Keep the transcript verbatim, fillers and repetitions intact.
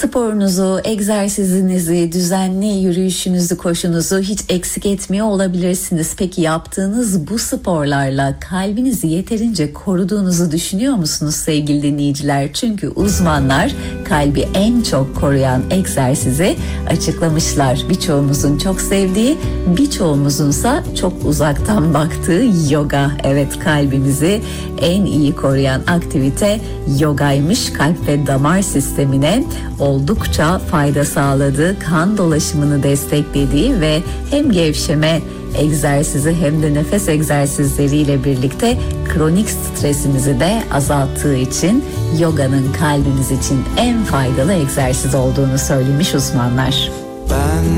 Sporunuzu, egzersizinizi, düzenli yürüyüşünüzü, koşunuzu hiç eksik etmiyor olabilirsiniz. Peki yaptığınız bu sporlarla kalbinizi yeterince koruduğunuzu düşünüyor musunuz sevgili dinleyiciler? Çünkü uzmanlar kalbi en çok koruyan egzersizi açıklamışlar. Birçoğumuzun çok sevdiği, birçoğumuzunsa çok uzaktan baktığı yoga. Evet, kalbimizi en iyi koruyan aktivite yogaymış. Kalp ve damar sistemine oldukça fayda sağladığı, kan dolaşımını desteklediği ve hem gevşeme egzersizi hem de nefes egzersizleriyle birlikte kronik stresimizi de azalttığı için yoganın kalbiniz için en faydalı egzersiz olduğunu söylemiş uzmanlar.